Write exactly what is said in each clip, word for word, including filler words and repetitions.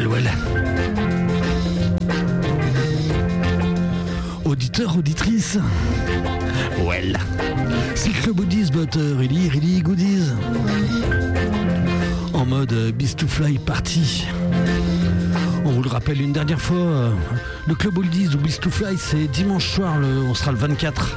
well, well. Auditeur, auditrice. Well. C'est le Club Oldies, but uh, really, really goodies. En mode uh, Beast to Fly party. On vous le rappelle une dernière fois, euh, le Club Oldies ou Beast to Fly, c'est dimanche soir, le, on sera le vingt-quatre.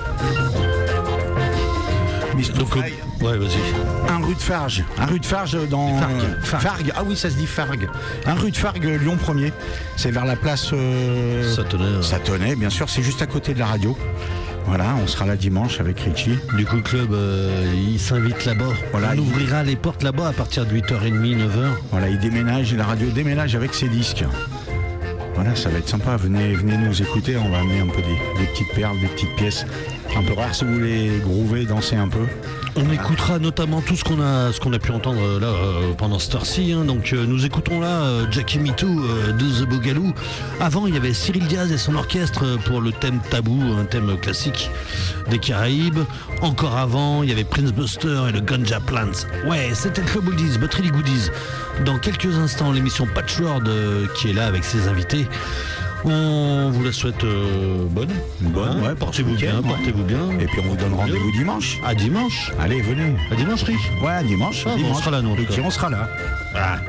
Beast to Fly. Ouais, vas-y. Un rue de Farge. Un rue de Farge dans. Fargue. Fargue. Fargue. Ah oui, ça se dit Fargue. Un rue de Fargue, Lyon premier. C'est vers la place. Euh... Satonnet. Satonnet, bien sûr. C'est juste à côté de la radio. Voilà, on sera là dimanche avec Richie. Du coup, le club, euh, il s'invite là-bas. Voilà, on il... ouvrira les portes là-bas à partir de huit heures trente, neuf heures. Voilà, il déménage, la radio déménage avec ses disques. Voilà, ça va être sympa. Venez, venez nous écouter. On va amener un peu des, des petites perles, des petites pièces un peu rares si vous voulez groover, danser un peu. On voilà. écoutera notamment tout ce qu'on a, ce qu'on a pu entendre là euh, pendant cette heure-ci. Hein. Donc euh, nous écoutons là euh, Jackie Mittoo euh, de The Boogaloo. Avant, il y avait Cyril Diaz et son orchestre pour le thème Tabou, un thème classique des Caraïbes. Encore avant, il y avait Prince Buster et le Ganja Plants. Ouais, c'était le Club Oldies, but really goodies. Dans quelques instants, l'émission Patchwork euh, qui est là avec ses invités. On vous la souhaite euh, bonne. Bonne, hein, ouais, portez-vous bien, ouais. portez-vous bien. Et puis on vous donne rendez-vous dimanche. À dimanche. Allez, venez. À dimanche, Rick. Ouais, à dimanche. Ah, dimanche. on sera là, nous. Et puis on sera là. Ah.